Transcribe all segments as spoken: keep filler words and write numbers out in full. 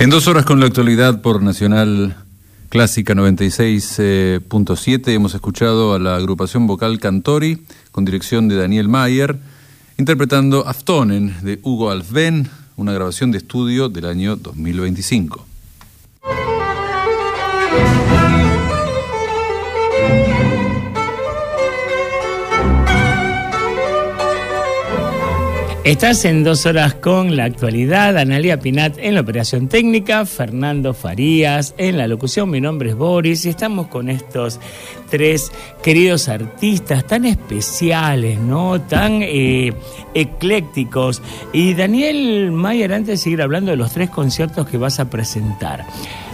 En dos horas con la actualidad por Nacional Clásica noventa y seis punto siete hemos escuchado a la agrupación vocal Cantori con dirección de Daniel Mayer interpretando Aftonen de Hugo Alfvén, una grabación de estudio del año dos mil veinticinco. Estás en dos horas con la actualidad. Analía Pinat en la operación técnica, Fernando Farías en la locución. Mi nombre es Boris y estamos con estos tres queridos artistas tan especiales, ¿no? Tan eh, eclécticos. Y Daniel Mayer, antes de seguir hablando de los tres conciertos que vas a presentar,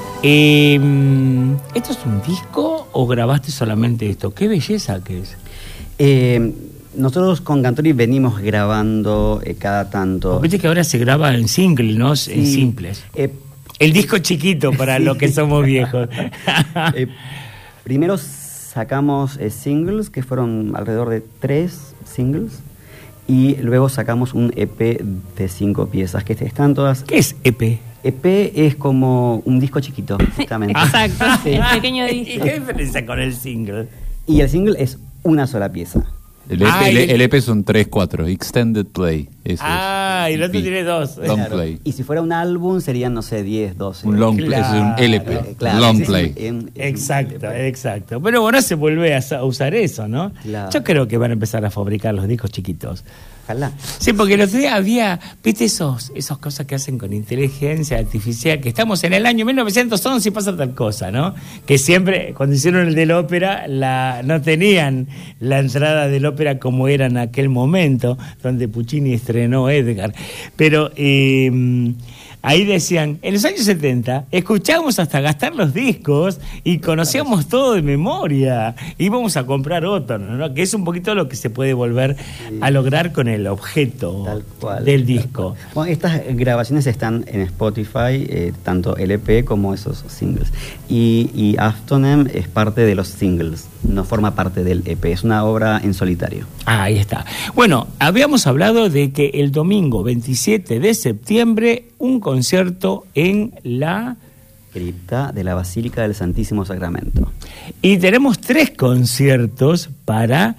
eh, ¿esto es un disco o grabaste solamente esto? ¡Qué belleza que es! Eh... Nosotros con Cantori venimos grabando eh, cada tanto. Viste que ahora se graba en single, ¿no? Sí. En simples. Eh, El disco chiquito para sí. Los que somos viejos. eh, primero sacamos eh, singles, que fueron alrededor de tres singles, y luego sacamos un E P de cinco piezas, que están todas... ¿Qué es E P? E P es como un disco chiquito, justamente. Exacto, sí. Un pequeño disco. ¿Y qué diferencia con el single? Y el single es una sola pieza. El E P, ah, el, el E P son tres, cuatro, Extended Play. Eso ah, es. Y el otro tiene dos. Long claro. Play. Y si fuera un álbum serían, no sé, diez, doce. Un long play, claro. Es un L P, eh, claro, long play. Es un, es exacto, un L P. Exacto. Pero bueno, se vuelve a usar eso, ¿no? Claro. Yo creo que van a empezar a fabricar los discos chiquitos. Ojalá. Sí, porque el otro día había, viste, esos, esas cosas que hacen con inteligencia artificial, que estamos en el año mil novecientos once y pasa tal cosa, ¿no? Que siempre, cuando hicieron el del ópera, la, no tenían la entrada del ópera como era en aquel momento, donde Puccini estrenó Edgar. Pero eh, ahí decían, en los años setenta, escuchábamos hasta gastar los discos y conocíamos todo de memoria. Íbamos a comprar otro, ¿no? Que es un poquito lo que se puede volver sí. a lograr con el objeto tal cual, del disco. Bueno, estas grabaciones están en Spotify, eh, tanto el E P como esos singles. Y, y Aftonen es parte de los singles, no forma parte del E P, es una obra en solitario. Ah, ahí está. Bueno, habíamos hablado de que el domingo veintisiete de septiembre un concierto en la cripta de la Basílica del Santísimo Sacramento. Y tenemos tres conciertos para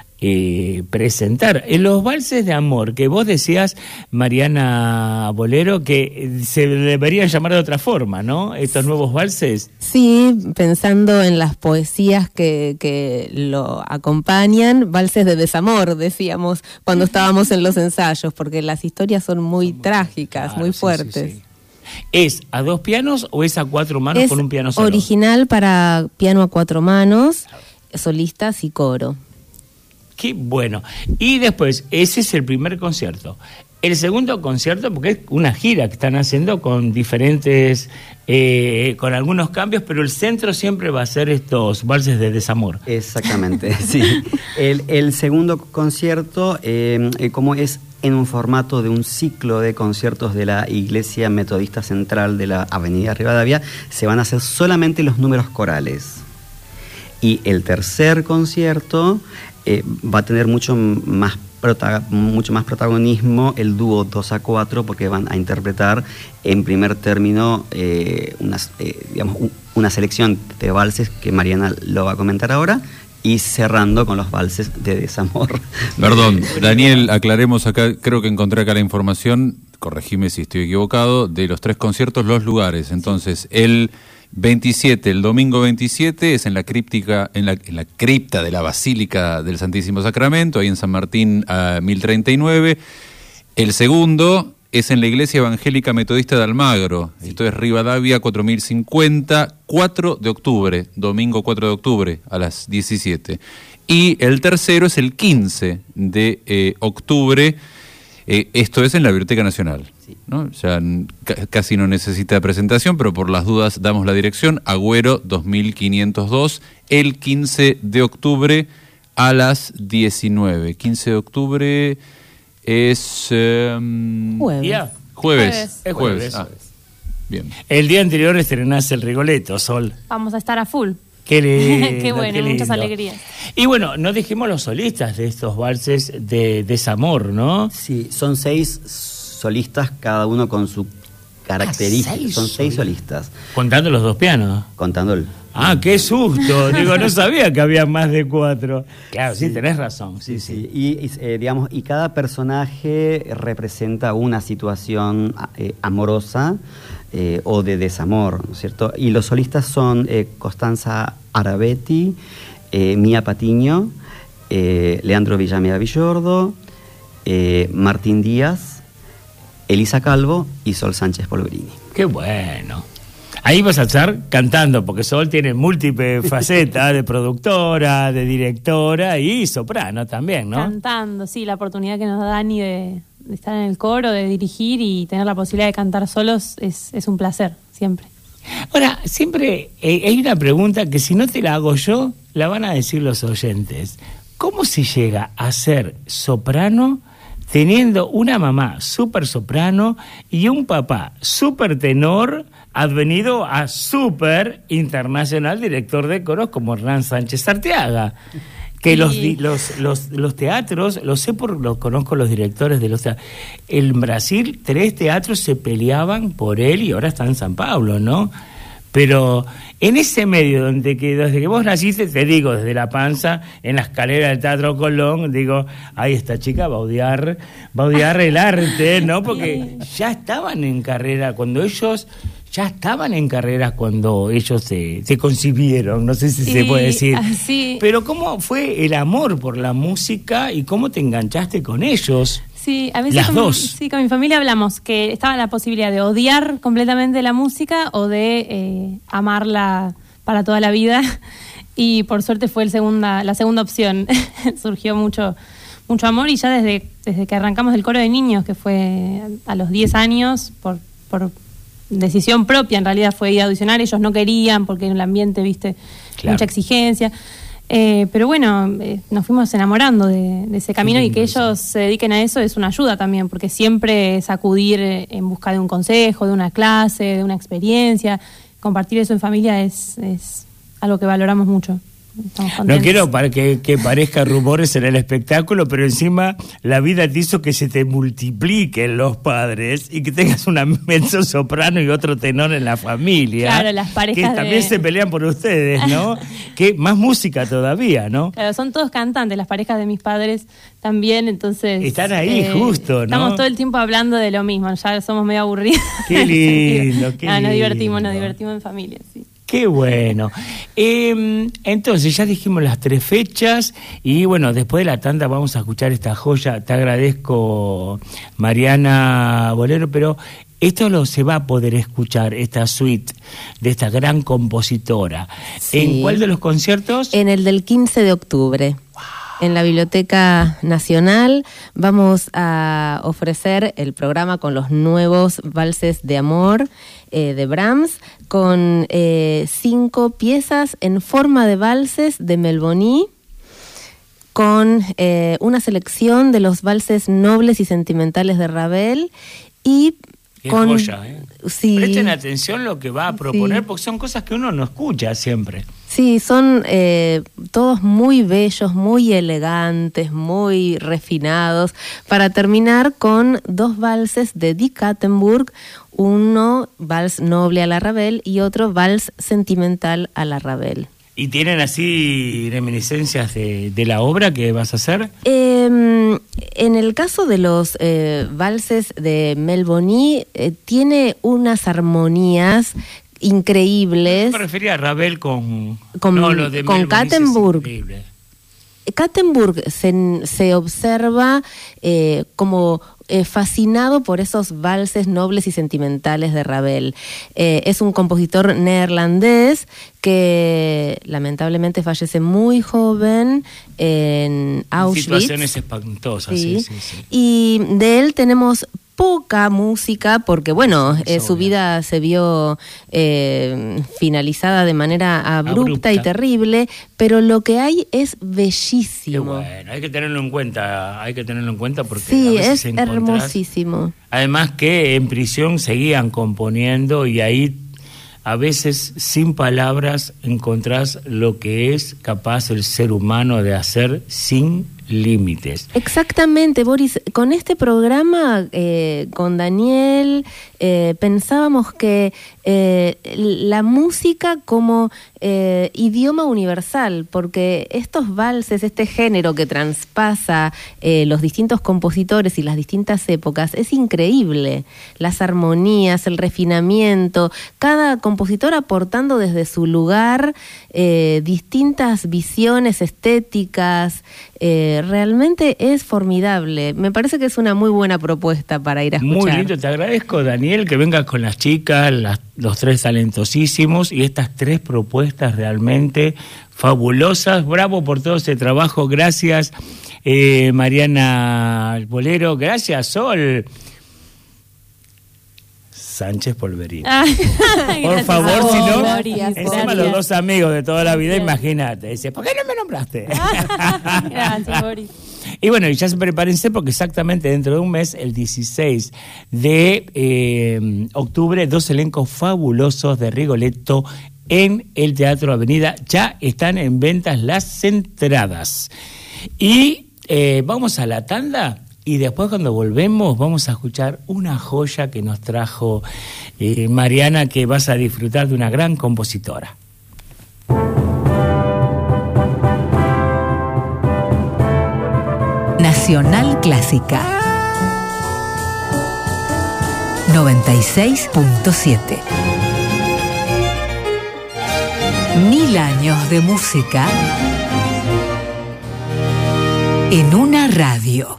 eh, presentar. En los valses de amor, que vos decías, Mariana Bolero, que se deberían llamar de otra forma, ¿no? Estos nuevos valses. Sí, pensando en las poesías que, que lo acompañan, valses de desamor, decíamos, cuando estábamos en los ensayos, porque las historias son muy, son muy trágicas, claro, muy fuertes. Sí, sí, sí. ¿Es a dos pianos o es a cuatro manos es con un piano solo? Original para piano a cuatro manos, solistas y coro. Qué bueno. Y después, ese es el primer concierto. El segundo concierto, porque es una gira que están haciendo con diferentes, eh, con algunos cambios, pero el centro siempre va a ser estos valses de desamor. Exactamente, sí. El, el segundo concierto, eh, como es en un formato de un ciclo de conciertos de la Iglesia Metodista Central de la Avenida Rivadavia, se van a hacer solamente los números corales. Y el tercer concierto eh, va a tener mucho más Prota- mucho más protagonismo el dúo dos a cuatro, porque van a interpretar en primer término eh, unas, eh, digamos, un, una selección de valses que Mariana lo va a comentar ahora, y cerrando con los valses de desamor. Perdón, Daniel, aclaremos acá, creo que encontré acá la información, corregime si estoy equivocado, de los tres conciertos, los lugares. Entonces, el veintisiete, el domingo veintisiete, es en la críptica, en la, en la cripta de la Basílica del Santísimo Sacramento, ahí en San Martín a mil treinta y nueve. El segundo es en la Iglesia Evangélica Metodista de Almagro, sí. Esto es Rivadavia cuatro mil cincuenta, cuatro de octubre, domingo cuatro de octubre a las diecisiete. Y el tercero es el quince de eh, octubre, eh, esto es en la Biblioteca Nacional. Sí. ¿No? O sea, c- casi no necesita presentación, pero por las dudas damos la dirección: Agüero dos mil quinientos dos, el quince de octubre a las diecinueve. quince de octubre es um, jueves. Yeah. Jueves. Es jueves. jueves. Ah, bien. El día anterior estrenás el Rigoletto, Sol. Vamos a estar a full. Qué lindo, qué bueno, qué lindo. Muchas alegrías. Y bueno, no dijimos los solistas de estos valses de desamor, ¿no? Sí, son seis solistas, cada uno con su características. Ah, seis Son seis solistas. solistas. Contando los dos pianos. Contando el... Ah, qué susto. Digo, no sabía que había más de cuatro. Claro, sí, sí tenés razón. Sí, sí. sí. Y, y, eh, digamos, y cada personaje representa una situación eh, amorosa eh, o de desamor, ¿no es cierto? Y los solistas son eh, Costanza Arabetti, eh, Mía Patiño, eh, Leandro Villameda Villordo, eh, Martín Díaz, Elisa Calvo y Sol Sánchez Polverini. Qué bueno. Ahí vas a estar cantando, porque Sol tiene múltiples facetas de productora, de directora y soprano también, ¿no? Cantando, sí, la oportunidad que nos da Dani de, de estar en el coro, de dirigir y tener la posibilidad de cantar solos es, es un placer, siempre. Ahora, siempre eh, hay una pregunta que si no te la hago yo, la van a decir los oyentes. ¿Cómo se llega a ser soprano teniendo una mamá súper soprano y un papá súper tenor, advenido a súper internacional director de coros como Hernán Sánchez Arteaga? Que sí. los, los, los, los teatros, lo sé porque lo conozco los directores de los teatros. En Brasil, tres teatros se peleaban por él y ahora está en San Pablo, ¿no? Pero en ese medio donde que desde que vos naciste, te digo, desde la panza, en la escalera del Teatro Colón, digo, ay, esta chica va a odiar, va a odiar el arte, ¿no? Porque ya estaban en carrera, cuando ellos, ya estaban en carrera cuando ellos se, se concibieron, no sé si sí, se puede decir. Así. Pero ¿cómo fue el amor por la música y cómo te enganchaste con ellos? Sí, a veces Las con, dos. Sí, con mi familia hablamos que estaba la posibilidad de odiar completamente la música o de eh, amarla para toda la vida, y por suerte fue el segunda, la segunda opción. Surgió mucho mucho amor y ya desde, desde que arrancamos el coro de niños, que fue a los diez años, por, por decisión propia, en realidad fue ir a audicionar, ellos no querían porque en el ambiente, viste, claro, mucha exigencia. Eh, pero bueno, eh, nos fuimos enamorando de, de ese camino, sí, y que ellos se dediquen a eso es una ayuda también, porque siempre es acudir en busca de un consejo, de una clase, de una experiencia. Compartir eso en familia es, es algo que valoramos mucho. No quiero para que, que parezca rumores en el espectáculo, pero encima la vida te hizo que se te multipliquen los padres y que tengas una mezzo soprano y otro tenor en la familia. Claro, las parejas que también de... se pelean por ustedes, ¿no? Que más música todavía, ¿no? Claro, son todos cantantes, las parejas de mis padres también, entonces... Están ahí, eh, justo, ¿no? Estamos todo el tiempo hablando de lo mismo, ya somos medio aburridos. Qué lindo, qué no, lindo. Nos divertimos, nos divertimos en familia, sí. Qué bueno. Eh, entonces, ya dijimos las tres fechas y bueno, después de la tanda vamos a escuchar esta joya. Te agradezco, Mariana Bolero, pero esto lo se va a poder escuchar, esta suite de esta gran compositora. Sí. ¿En cuál de los conciertos? En el del quince de octubre. En la Biblioteca Nacional vamos a ofrecer el programa con los nuevos valses de amor eh, de Brahms, con eh, cinco piezas en forma de valses de Melboní, con eh, una selección de los valses nobles y sentimentales de Ravel y... Qué con... joya, ¿eh? Sí. Presten atención lo que va a proponer, Sí. porque son cosas que uno no escucha siempre. Sí, son eh, todos muy bellos, muy elegantes, muy refinados, para terminar con dos valses de Dick Kattenburg, uno vals noble a la Ravel y otro vals sentimental a la Ravel. ¿Y tienen así reminiscencias de, de la obra que vas a hacer? Eh, en el caso de los eh, valses de Melboní, eh, tiene unas armonías increíbles. Me refería a Ravel con... Con, no, lo de con Kattenburg. Es Kattenburg se, se observa eh, como eh, fascinado por esos valses nobles y sentimentales de Ravel. Eh, es un compositor neerlandés que lamentablemente fallece muy joven en Auschwitz. Situaciones espantosas, sí, sí, sí, sí. Y de él tenemos poca música porque, bueno, eh, su vida se vio eh, finalizada de manera abrupta, abrupta y terrible, pero lo que hay es bellísimo. Qué bueno, hay que tenerlo en cuenta, hay que tenerlo en cuenta porque sí, a veces es hermosísimo. Además que en prisión seguían componiendo y ahí a veces sin palabras encontrás lo que es capaz el ser humano de hacer sin límites. Exactamente, Boris. Con este programa, eh, con Daniel, eh, pensábamos que eh, la música como eh, idioma universal, porque estos valses, este género que traspasa eh, los distintos compositores y las distintas épocas, es increíble. Las armonías, el refinamiento, cada compositor aportando desde su lugar eh, distintas visiones estéticas. Eh, realmente es formidable. Me parece que es una muy buena propuesta para ir a escuchar. Muy lindo, te agradezco, Daniel, que vengas con las chicas, las, los tres talentosísimos y estas tres propuestas realmente fabulosas. Bravo por todo ese trabajo. Gracias, eh, Mariana Bolero. Gracias, Sol Sánchez Polverín. Ah, por favor, si no, gracias, encima gracias. Los dos amigos de toda la vida, gracias. Imagínate, dice, ¿por qué no me nombraste? Gracias, Boris. Y bueno, ya se prepárense porque exactamente dentro de un mes, el dieciséis de eh, octubre, dos elencos fabulosos de Rigoletto en el Teatro Avenida. Ya están en ventas las entradas. Y eh, vamos a la tanda. Y después cuando volvemos vamos a escuchar una joya que nos trajo eh, Mariana, que vas a disfrutar de una gran compositora. Nacional Clásica noventa y seis punto siete. Mil años de música en una radio.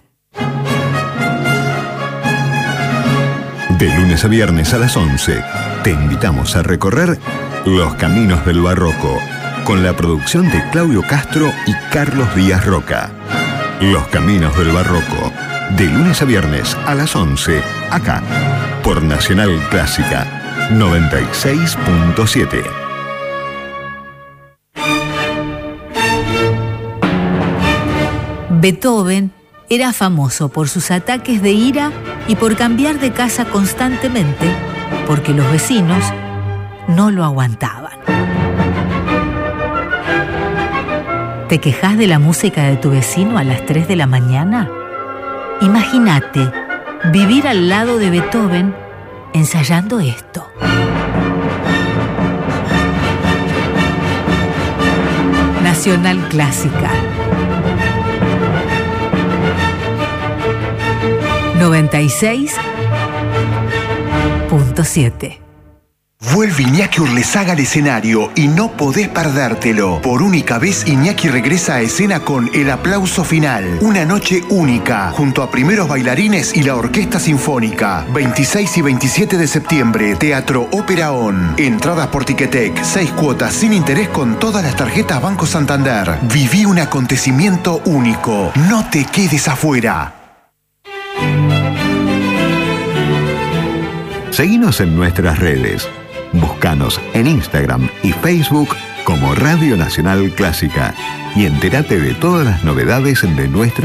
De lunes a viernes a las once, te invitamos a recorrer Los Caminos del Barroco, con la producción de Claudio Castro y Carlos Díaz Roca. Los Caminos del Barroco, de lunes a viernes a las once, acá, por Nacional Clásica noventa y seis punto siete. Beethoven era famoso por sus ataques de ira y por cambiar de casa constantemente, porque los vecinos no lo aguantaban. ¿Te quejas de la música de tu vecino a las tres de la mañana? Imagínate vivir al lado de Beethoven ensayando esto. Nacional Clásica noventa y seis punto siete. Vuelve Iñaki Urlesaga al escenario y no podés perdértelo. Por única vez, Iñaki regresa a escena con El Aplauso Final. Una noche única, junto a primeros bailarines y la Orquesta Sinfónica. veintiséis y veintisiete de septiembre, Teatro Ópera On. Entradas por Ticketek, seis cuotas sin interés con todas las tarjetas Banco Santander. Viví un acontecimiento único. No te quedes afuera. Seguinos en nuestras redes. Búscanos en Instagram y Facebook como Radio Nacional Clásica y entérate de todas las novedades de nuestra